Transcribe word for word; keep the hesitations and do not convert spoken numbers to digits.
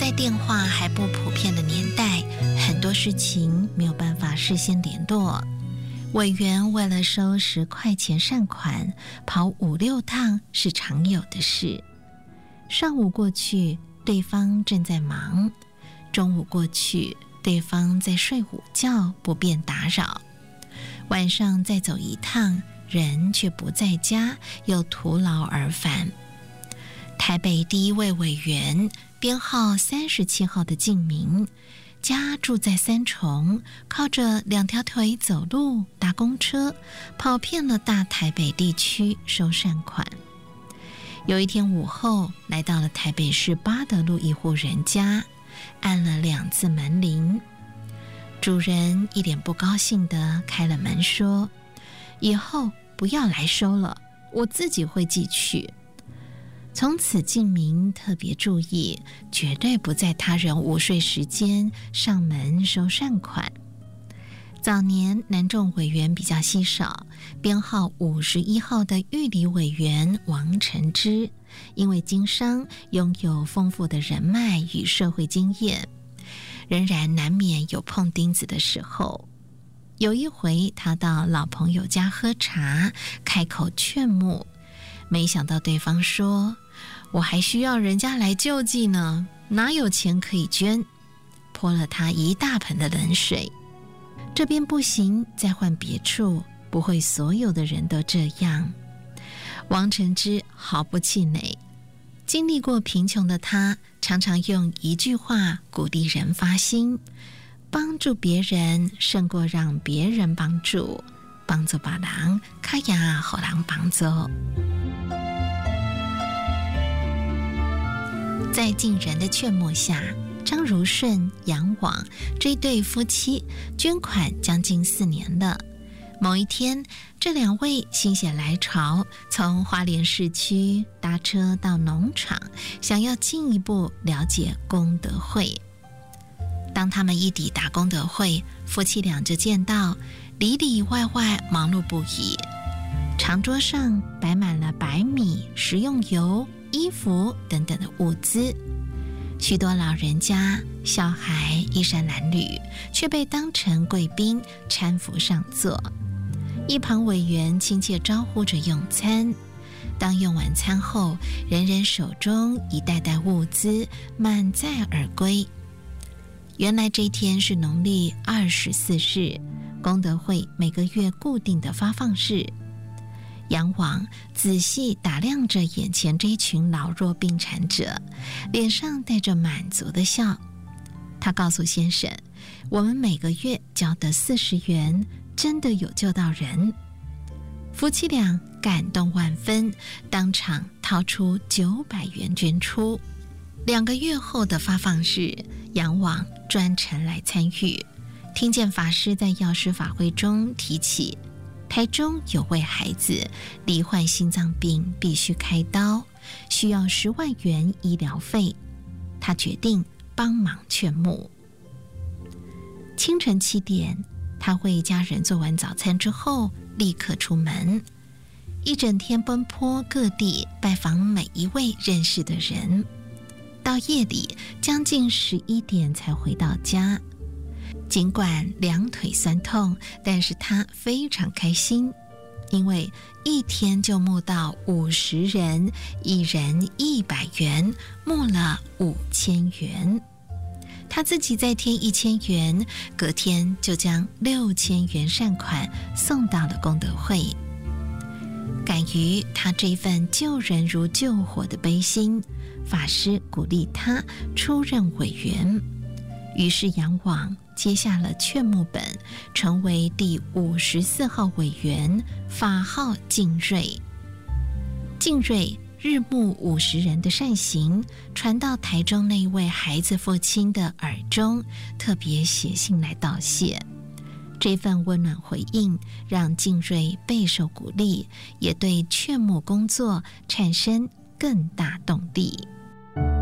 在电话还不普遍的年代，很多事情没有办法事先联络。委员为了收十块钱善款，跑五六趟是常有的事。上午过去，对方正在忙；中午过去，对方在睡午觉，不便打扰。晚上再走一趟，人却不在家，又徒劳而返。台北第一位委员，编号三十七号的敬明，家住在三重，靠着两条腿走路、搭公车，跑遍了大台北地区收善款。有一天午后，来到了台北市八德路一户人家，按了两次门铃。主人一脸不高兴地开了门，说：“以后不要来收了，我自己会寄去。”从此敬明特别注意，绝对不在他人午睡时间上门收善款。早年南众委员比较稀少，编号五十一号的玉里委员王承之，因为经商拥有丰富的人脉与社会经验，仍然难免有碰钉子的时候。有一回他到老朋友家喝茶，开口劝募，没想到对方说：“我还需要人家来救济呢，哪有钱可以捐？”泼了他一大盆的冷水。这边不行，再换别处，不会所有的人都这样。王承之毫不气馁，经历过贫穷的他，常常用一句话鼓励人发心，帮助别人胜过让别人帮助，帮助别人较也互人帮助。在敬人的劝募下，张如顺、杨网这对夫妻捐款将近四年了。某一天，这两位心血来潮，从花莲市区搭车到农场，想要进一步了解功德会。当他们一抵达功德会，夫妻俩就见到里里外外忙碌不已，长桌上摆满了白米、食用油、衣服等等的物资。许多老人家、小孩衣衫褴褛，却被当成贵宾搀扶上座。一旁委员亲切招呼着用餐。当用完餐后，人人手中一袋袋物资满载而归。原来这一天是农历二十四日，功德会每个月固定的发放日。杨网仔细打量着眼前这一群老弱病残者，脸上带着满足的笑。他告诉先生，我们每个月交的四十元真的有救到人。夫妻俩感动万分，当场掏出九百元捐出。两个月后的发放日，杨网专程来参与，听见法师在药师法会中提起台中有位孩子罹患心脏病，必须开刀，需要十万元医疗费。他决定帮忙劝募。清晨七点，他为家人做完早餐之后，立刻出门，一整天奔波各地，拜访每一位认识的人。到夜里将近十一点才回到家。尽管两腿酸痛，但是他非常开心，因为一天就募到五十人，一人一百元，募了五千元。他自己再添一千元，隔天就将六千元善款送到了功德会。感于他这份救人如救火的悲心，法师鼓励他出任委员。于是杨网接下了劝募本，成为第五十四号委员，法号敬瑞。敬瑞日募五十人的善行传到台中那位孩子父亲的耳中，特别写信来道谢。这份温暖回应让敬瑞备受鼓励，也对劝募工作产生更大动力。